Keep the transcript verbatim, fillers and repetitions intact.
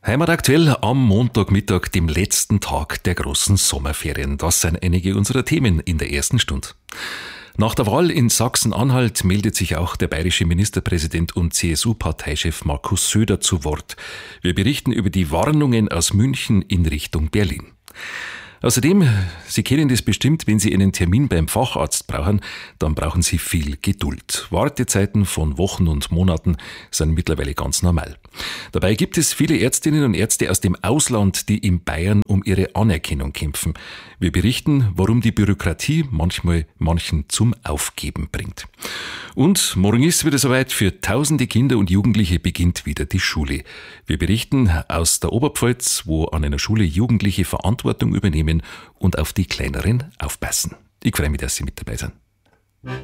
Heimat aktuell am Montagmittag, dem letzten Tag der großen Sommerferien. Das sind einige unserer Themen in der ersten Stunde. Nach der Wahl in Sachsen-Anhalt meldet sich auch der bayerische Ministerpräsident und C S U-Parteichef Markus Söder zu Wort. Wir berichten über die Warnungen aus München in Richtung Berlin. Außerdem, Sie kennen das bestimmt, wenn Sie einen Termin beim Facharzt brauchen, dann brauchen Sie viel Geduld. Wartezeiten von Wochen und Monaten sind mittlerweile ganz normal. Dabei gibt es viele Ärztinnen und Ärzte aus dem Ausland, die in Bayern um ihre Anerkennung kämpfen. Wir berichten, warum die Bürokratie manchmal manchen zum Aufgeben bringt. Und morgen ist wieder soweit, für tausende Kinder und Jugendliche beginnt wieder die Schule. Wir berichten aus der Oberpfalz, wo an einer Schule Jugendliche Verantwortung übernehmen und auf die Kleineren aufpassen. Ich freue mich, dass Sie mit dabei sind.